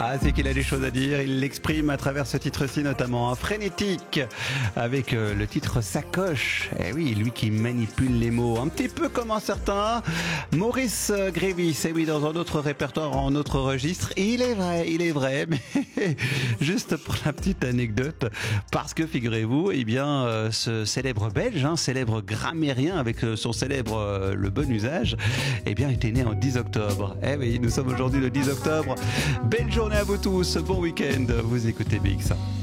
Ah, c'est qu'il a des choses à dire, il l'exprime à travers ce titre-ci notamment, hein, frénétique, avec le titre Sacoche. Eh oui, lui qui manipule les mots, un petit peu comme un certain Maurice Grévis. Eh oui, dans un autre répertoire, en autre registre. Il est vrai, mais juste pour la petite anecdote, parce que figurez-vous, eh bien, ce célèbre Belge, célèbre grammairien avec son célèbre Le Bon Usage, eh bien, était né en 10 octobre. Eh oui, nous sommes aujourd'hui le 10 octobre. Belle journée à vous tous, bon week-end, vous écoutez BX1.